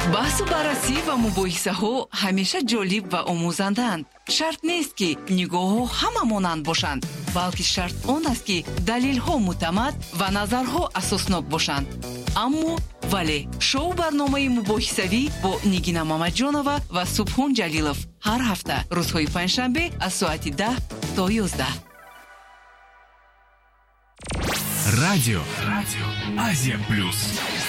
баҳсу баррасӣ ва мубоҳисаҳо ҳамеша ҷолиб ва омӯзанданд. Шарт нест ки нигоҳҳо ҳама монанд бошанд, балки шарт он аст ки далелҳо муътамад ва назарҳо асоснок бошанд. аммо вале шоу барномаи мубоҳисавӣ бо Нигина Мамаҷонова ва Субҳон Ҷалилов ҳар ҳафта рӯзҳои панҷшанбе аз соати 10 то 11. Радио Азия Плюс.